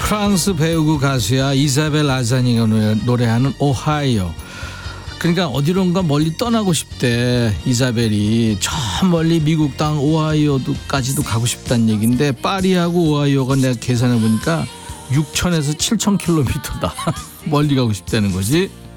프랑스 배우고 가수야 이사벨 아자니가 노래하는 오하이오. 그러니까 어디론가 멀리 떠나고 싶대. 이사벨이 저 멀리 미국 땅 오하이오까지도 가고 싶다는 얘기인데, 파리하고 오하이오가 내가 계산해 보니까 6,000에서 7,000km다. 멀리 가고 싶다는 거지.